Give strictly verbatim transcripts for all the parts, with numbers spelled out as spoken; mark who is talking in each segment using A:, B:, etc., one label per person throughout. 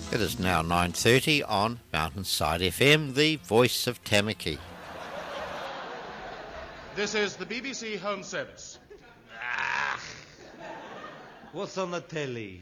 A: It is now nine thirty on Mountainside F M, the voice of Tamaki.
B: This is the B B C Home Service.
C: Ah, what's on the telly?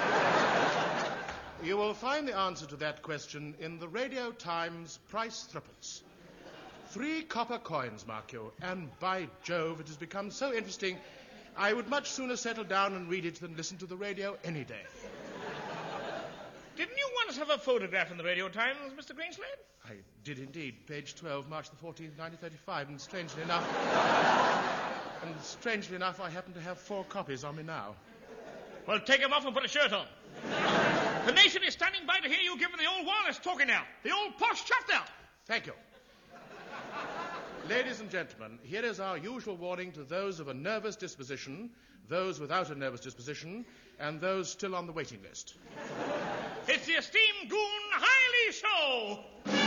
B: You will find the answer to that question in the Radio Times price threepence. Three copper coins, mark you, and by Jove, it has become so interesting, I would much sooner settle down and read it than listen to the radio any day.
D: Didn't you once have a photograph in the Radio Times, Mister Greenslade?
B: I did indeed. Page twelve, March the fourteenth, nineteen thirty-five, and strangely enough... and strangely enough, I happen to have four copies on me now.
D: Well, take them off and put a shirt on. The nation is standing by to hear you giving the old wireless talking out. The old posh chuffed out.
B: Thank you. Ladies and gentlemen, here is our usual warning to those of a nervous disposition, those without a nervous disposition, and those still on the waiting list.
D: It's the esteemed Goon Hailey Show.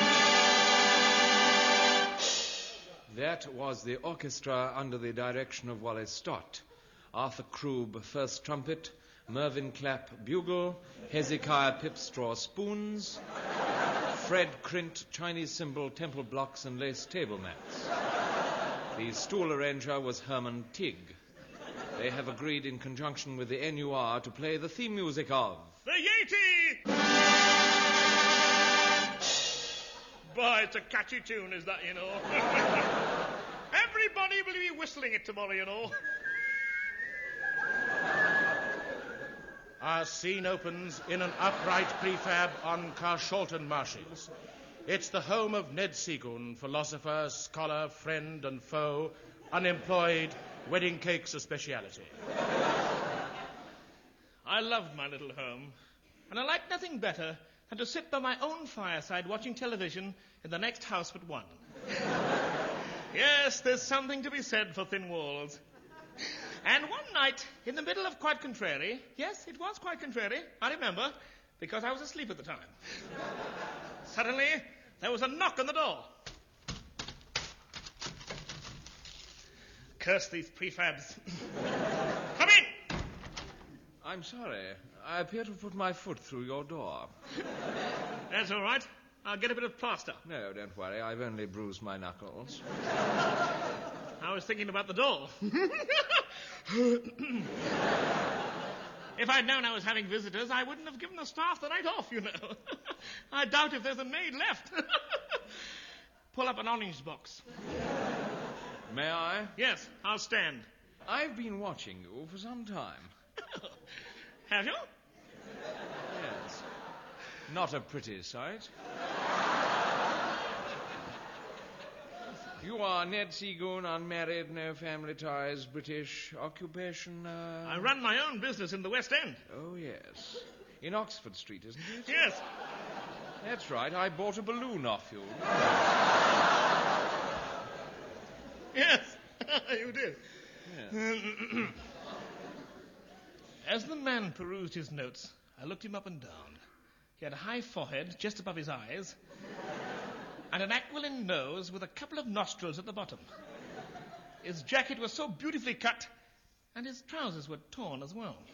E: That was the orchestra under the direction of Wallace Stott. Arthur Krube, first trumpet, Mervyn Clapp, bugle, Hezekiah Pipstraw, spoons, Fred Crint, Chinese cymbal, temple blocks, and lace table mats. The stool arranger was Herman Tigg. They have agreed in conjunction with the N U R to play the theme music of...
D: The Yeti! Boy, it's a catchy tune, is that, you know? Everybody will be whistling it tomorrow, you know.
B: Our scene opens in an upright prefab on Carshalton Marshes. It's the home of Ned Seagoon, philosopher, scholar, friend and foe, unemployed, wedding cake's a speciality.
D: I loved my little home, and I liked nothing better than to sit by my own fireside watching television in the next house but one. Yes, there's something to be said for thin walls. And one night, in the middle of Quite Contrary, yes, it was Quite Contrary, I remember, because I was asleep at the time. Suddenly, there was a knock on the door. Curse these prefabs. Come in!
E: I'm sorry. I appear to have put my foot through your door.
D: That's all right. I'll get a bit of plaster.
E: No, don't worry. I've only bruised my knuckles.
D: I was thinking about the door. If I'd known I was having visitors, I wouldn't have given the staff the night off, you know. I doubt if there's a maid left. Pull up an orange box.
E: May I?
D: Yes, I'll stand.
E: I've been watching you for some time.
D: Have you?
E: Yes. Not a pretty sight. You are Ned Seagoon, unmarried, no family ties, British, occupation, uh...
D: I run my own business in the West End.
E: Oh, yes. In Oxford Street, isn't it?
D: Yes.
E: That's right. I bought a balloon off you.
D: Yes, you did.
E: Yes.
D: As the man perused his notes, I looked him up and down. He had a high forehead just above his eyes, and an aquiline nose with a couple of nostrils at the bottom. His jacket was so beautifully cut, and his trousers were torn as well.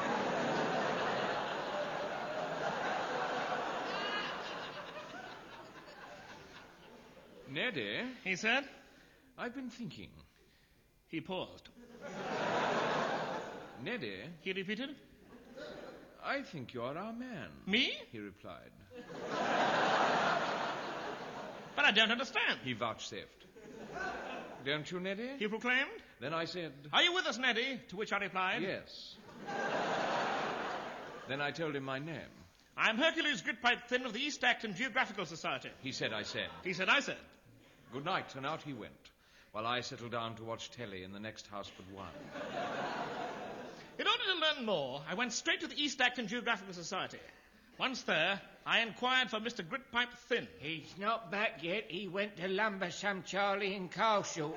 E: Neddy,
D: He said.
E: I've been thinking.
D: He paused.
E: Neddy,
D: He repeated.
E: I think you're our man.
D: Me?
E: He replied.
D: But I don't understand.
E: He vouchsafed. Don't you, Neddy?
D: He proclaimed.
E: Then I said...
D: Are you with us, Neddy? To which I replied.
E: Yes. Then I told him my name.
D: I'm Hercules Gritpipe Thin of the East Acton Geographical Society.
E: He said I said.
D: He said I said.
E: Good night, and out he went, while I settled down to watch telly in the next house but one.
D: In order to learn more, I went straight to the East Acton Geographical Society. Once there, I inquired for Mister Gritpipe Thin.
F: He's not back yet. He went to Lumbersome Charlie in Carshalton.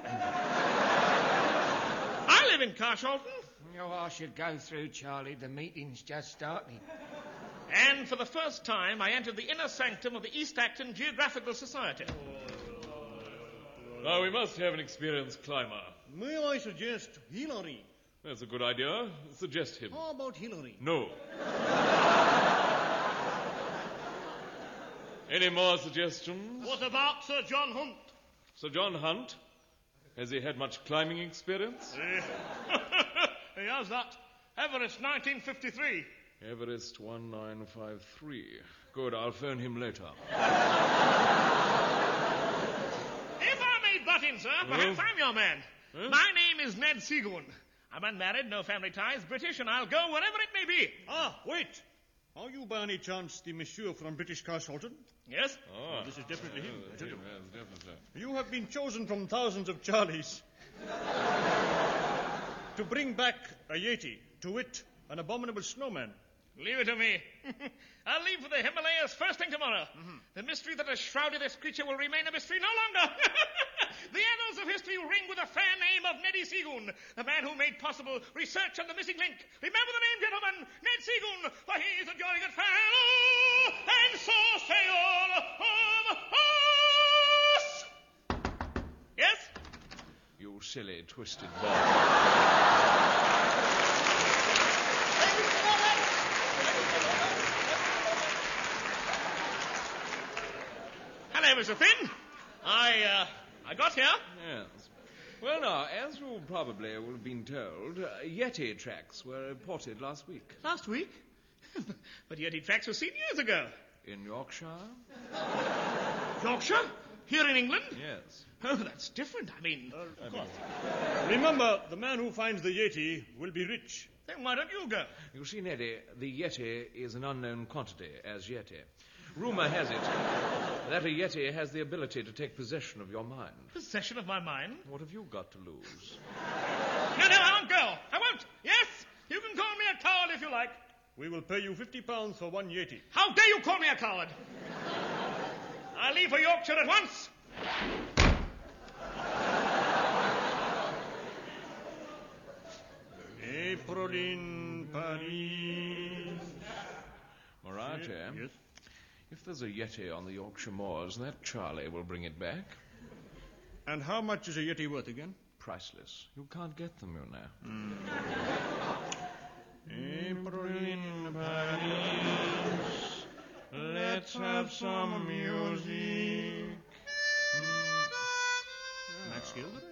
D: I live in Carshalton.
F: Oh, I should go through, Charlie. The meeting's just starting.
D: And for the first time, I entered the inner sanctum of the East Acton Geographical Society.
G: Now, we must have an experienced climber.
H: May I suggest Hillary?
G: That's a good idea. Suggest him.
H: How about Hillary?
G: No. Any more suggestions?
H: What about Sir John Hunt?
G: Sir John Hunt? Has he had much climbing experience?
H: He has that. Everest, nineteen fifty-three.
G: Everest one nine five three. Good, I'll phone him later.
D: If I may butt in, sir, perhaps I'm your man.
G: Huh?
D: My name is Ned Seagoon. I'm unmarried, no family ties, British, and I'll go wherever it may be.
H: Ah, wait. Are you by any chance the monsieur from British Castleton?
D: Yes?
G: Oh,
H: this is definitely him.
G: Yes, yes, definitely.
H: You have been chosen from thousands of Charlies to bring back a Yeti, to wit, an abominable snowman.
D: Leave it to me. I'll leave for the Himalayas first thing tomorrow. Mm-hmm. The mystery that has shrouded this creature will remain a mystery no longer. The annals of history will ring with the fair name of Neddy Seagoon, the man who made possible research on the missing link. Remember the name, gentlemen, Ned Seagoon, for he is a jolly good fellow, and so say all of us. Yes?
E: You silly, twisted boy.
D: Hello, Mister Finn. I, uh, I got here.
E: Yes. Well, now, as you probably will have been told, uh, Yeti tracks were reported last week.
D: Last week? But Yeti tracks were seen years ago.
E: In Yorkshire?
D: Yorkshire? Here in England?
E: Yes.
D: Oh, that's different. I mean...
H: Uh, of course. Remember, the man who finds the Yeti will be rich.
D: Then why don't you go?
E: You see, Neddy, the Yeti is an unknown quantity as Yeti. Rumour has it that a Yeti has the ability to take possession of your mind.
D: Possession of my mind?
E: What have you got to lose?
D: No, no, I won't go. I won't. Yes, you can call me a coward if you like.
H: We will pay you fifty pounds for one Yeti.
D: How dare you call me a coward? I'll leave for Yorkshire at once.
H: April in Paris.
E: Morache,
H: Yes?
E: if there's a Yeti on the Yorkshire moors, that Charlie will bring it back.
H: And how much is a Yeti worth again?
E: Priceless. You can't get them, you know.
H: Mm. April in Paris. Let's have some music.